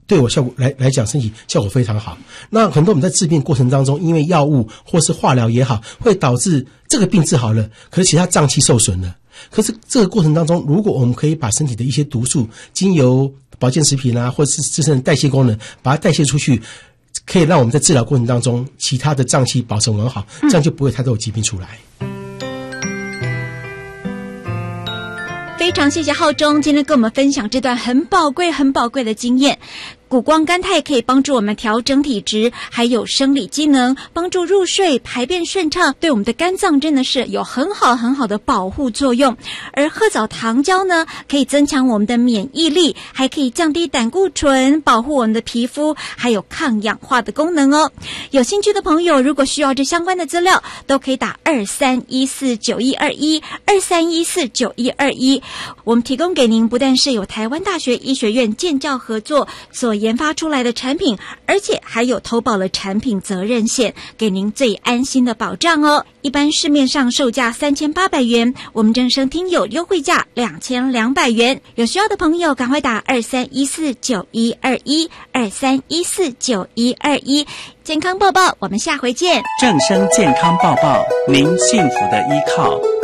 对我效果来讲，身体效果非常好。那很多我们在治病过程当中，因为药物或是化疗也好，会导致这个病治好了，可是其他脏器受损了。可是这个过程当中，如果我们可以把身体的一些毒素，经由保健食品啊，或者是自身的代谢功能，把它代谢出去，可以让我们在治疗过程当中，其他的脏器保存完好，这样就不会太多有疾病出来。 非常谢谢浩中今天跟我们分享这段很宝贵的经验。谷胱甘肽可以帮助我们调整体质，还有生理机能，帮助入睡、排便顺畅，对我们的肝脏真的是有很好的保护作用。而褐藻糖胶呢，可以增强我们的免疫力，还可以降低胆固醇，保护我们的皮肤，还有抗氧化的功能哦。有兴趣的朋友，如果需要这相关的资料，都可以打23149121，23149121。我们提供给您不但是有台湾大学医学院建教合作所研发出来的产品，而且还有投保了产品责任险，给您最安心的保障哦。一般市面上售价3800元，我们正声听友优惠价2200元。有需要的朋友赶快打23149121，23149121。健康报报，我们下回见。 正声健康报报，您幸福的依靠。